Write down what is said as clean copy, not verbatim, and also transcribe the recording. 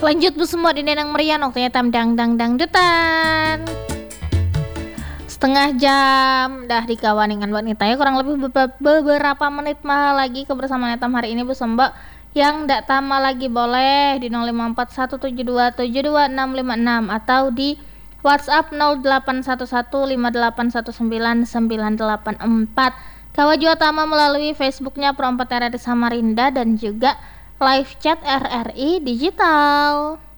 Lanjut bu semua di Nenang Merian, waktunya dang dangdutan. Setengah jam dah dikawaningan buat kita ya, kurang lebih beberapa menit mah lagi kebersamaan Netam hari ini bu Sembok. Yang ndak tama lagi boleh di 054172722656 atau di WhatsApp 0811581994. Kawa juga tama melalui Facebooknya Pro 4 RRI Samarinda dan juga live chat RRI Digital.